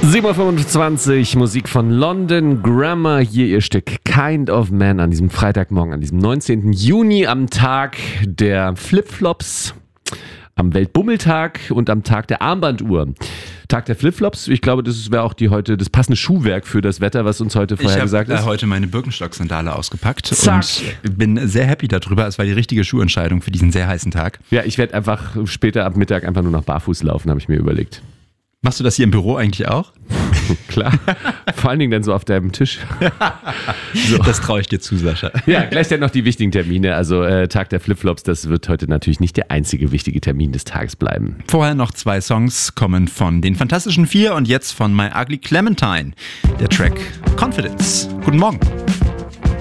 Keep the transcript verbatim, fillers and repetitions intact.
sieben Uhr fünfundzwanzig, Musik von London Grammar, hier ihr Stück Kind of Man an diesem Freitagmorgen, an diesem neunzehnten Juni, am Tag der Flipflops, am Weltbummeltag und am Tag der Armbanduhr. Tag der Flipflops, ich glaube, das wäre auch die heute das passende Schuhwerk für das Wetter, was uns heute vorher gesagt ist. Ich habe heute meine Birkenstock-Sandale ausgepackt Zack. und bin sehr happy darüber. Es war die richtige Schuhentscheidung für diesen sehr heißen Tag. Ja, ich werde einfach später ab Mittag einfach nur noch barfuß laufen, habe ich mir überlegt. Machst du das hier im Büro eigentlich auch? Klar, vor allen Dingen dann so auf deinem Tisch. So. Das traue ich dir zu, Sascha. Ja, gleich dann noch die wichtigen Termine. Also äh, Tag der Flipflops, das wird heute natürlich nicht der einzige wichtige Termin des Tages bleiben. Vorher noch zwei Songs kommen von den Fantastischen Vier und jetzt von My Ugly Clementine. Der Track Confidence. Guten Morgen.